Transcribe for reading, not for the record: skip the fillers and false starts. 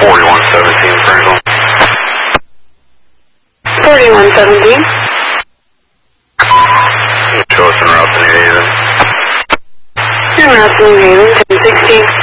4117 Pringle. 4117. Show us en route to New Haven. En route to New Haven, 1016.